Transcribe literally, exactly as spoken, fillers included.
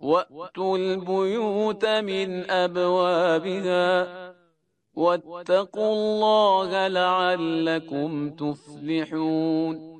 وأتوا البيوت من أبوابها واتقوا الله لعلكم تفلحون.